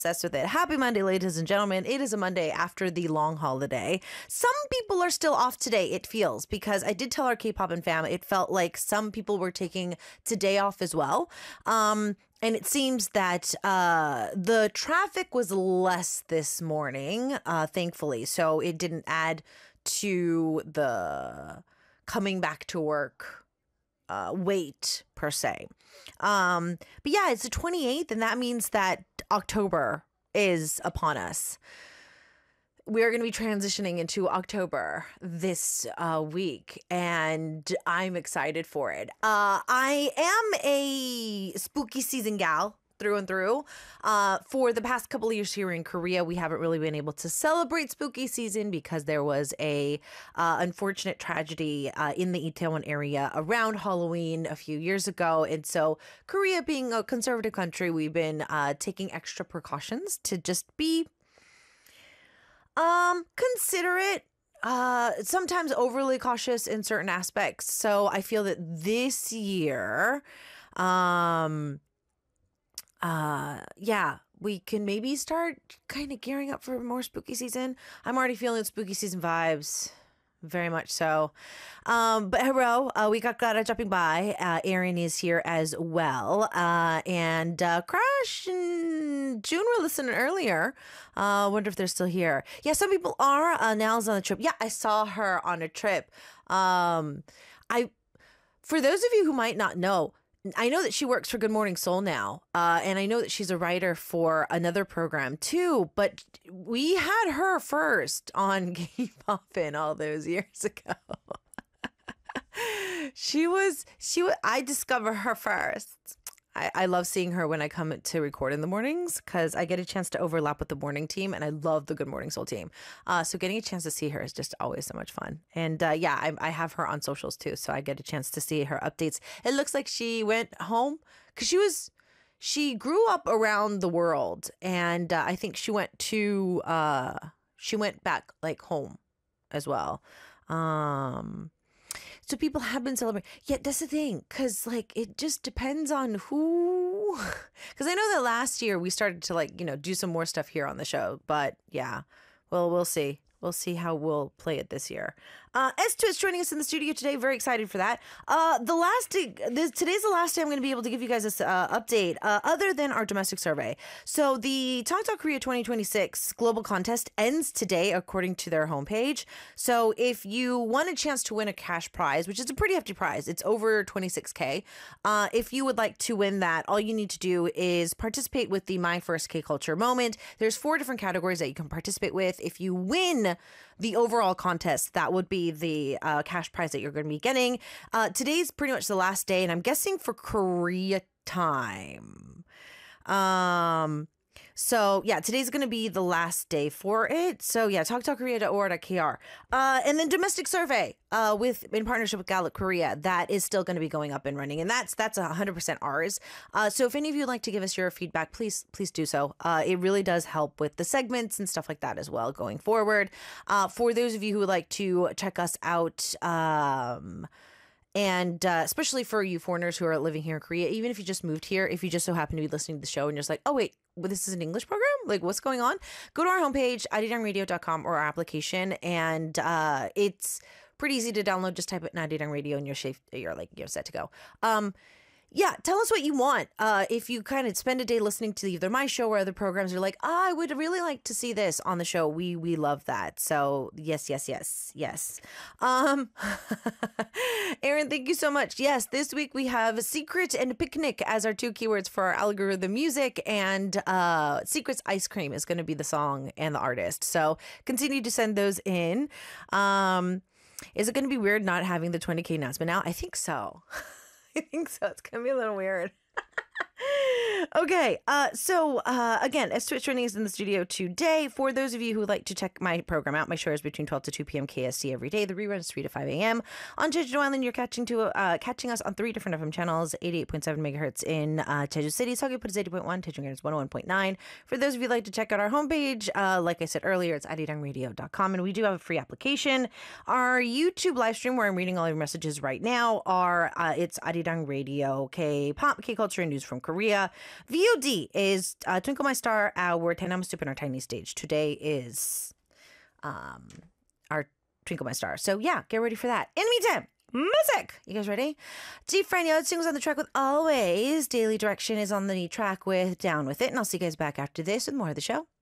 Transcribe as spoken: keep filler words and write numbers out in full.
Obsessed with it. Happy Monday, ladies and gentlemen. It is a Monday after the long holiday. Some people are still off today, it feels, because I did tell our K-pop and fam, it felt like some people were taking today off as well. Um, and it seems that uh, the traffic was less this morning, uh, thankfully. So it didn't add to the coming back to work Uh, wait per se. Um, but yeah, it's the twenty-eighth, and that means that October is upon us. We're going to be transitioning into October this uh, week, and I'm excited for it. Uh, I am a spooky season gal through and through. Uh, for the past couple of years here in Korea, we haven't really been able to celebrate spooky season because there was a uh, unfortunate tragedy uh, in the Itaewon area around Halloween a few years ago. And so Korea being a conservative country, we've been uh, taking extra precautions to just be um, considerate, uh, sometimes overly cautious in certain aspects. So I feel that this year, um, Uh, yeah, we can maybe start kind of gearing up for more spooky season. I'm already feeling spooky season vibes, very much so. Um, but hello, uh, we got Clara dropping by. Uh, Aaron is here as well. Uh, and uh, Crash and June were listening earlier. I uh, wonder if they're still here. Yeah, some people are. Uh, Nell's on a trip. Yeah, I saw her on a trip. Um, I, for those of you who might not know, I know that she works for Good Morning Seoul now, uh, and I know that she's a writer for another program too, but we had her first on K-Poppin' all those years ago. she was, she was, I discovered her first. I, I love seeing her when I come to record in the mornings because I get a chance to overlap with the morning team, and I love the Good Morning Seoul team. Uh, so getting a chance to see her is just always so much fun. And uh, yeah, I, I have her on socials too, so I get a chance to see her updates. It looks like she went home because she was, she grew up around the world, and uh, I think she went to, uh, she went back like home as well. Um, So people have been celebrating. Yeah, that's the thing. Because, like, it just depends on who. Because I know that last year we started to, like, you know, do some more stuff here on the show. But, yeah. Well, we'll see. We'll see how we'll play it this year. Uh, S two is joining us in the studio today. Very excited for that. Uh, the last day, this, today's the last day I'm going to be able to give you guys this uh, update, uh, other than our domestic survey. So the Talk Talk Korea twenty twenty-six global contest ends today, according to their homepage. So if you want a chance to win a cash prize, which is a pretty hefty prize, it's over twenty-six K. Uh, if you would like to win that, all you need to do is participate with the My First K Culture Moment. There's four different categories that you can participate with. If you win the overall contest, that would be the uh, cash prize that you're going to be getting. Uh, today's pretty much the last day, and I'm guessing for Korea time. Um, so yeah, today's going to be the last day for it. So yeah, talktalkkorea dot org dot k r. Uh, and then domestic survey uh, with in partnership with Gallup Korea, that is still going to be going up and running, and that's that's one hundred percent ours. Uh, so if any of you would like to give us your feedback, please please do so. Uh, it really does help with the segments and stuff like that as well going forward. Uh, for those of you who would like to check us out, um, and uh, especially for you foreigners who are living here in Korea, even if you just moved here, if you just so happen to be listening to the show and you're just like, oh wait, well, this is an English program? Like, what's going on? Go to our homepage, arirang radio dot com, or our application, and uh, it's pretty easy to download. Just type it in Arirang Radio and you're, safe, you're like, you're set to go. Um, yeah, tell us what you want. Uh, if you kind of spend a day listening to either my show or other programs, you're like, oh, I would really like to see this on the show. We we love that. So yes, yes, yes, yes. Um, Aaron, thank you so much. Yes, this week we have Secret and Picnic as our two keywords for our algorithm music, and uh, Secret's Ice Cream is going to be the song and the artist. So continue to send those in. Um, is it going to be weird not having the twenty K announcement now? I think so. I think so. It's going to be a little weird. Okay, uh, so uh, again, S Twitch training is in the studio today. For those of you who would like to check my program out, my show is between twelve to two p.m. K S T every day. The rerun is three to five a.m. On Jeju Island, you're catching to uh, catching us on three different F M channels, eighty-eight point seven megahertz in uh, Jeju City, Seogwipo is eighty point one, Daejeon is one oh one point nine. For those of you who'd like to check out our homepage, uh, like I said earlier, it's arirang radio dot com, and we do have a free application. Our YouTube live stream, where I'm reading all your messages right now, are uh, it's Arirang Radio, K-pop, K-culture, and news from Korea. Korea. V O D is uh, Twinkle My Star, our Dynamo Soup, and our Tiny Stage. Today is um, our Twinkle My Star. So yeah, get ready for that. In the meantime, music. You guys ready? Deep Friend Yod was on the track with Always. Daily Direction is on the track with Down With It. And I'll see you guys back after this with more of the show.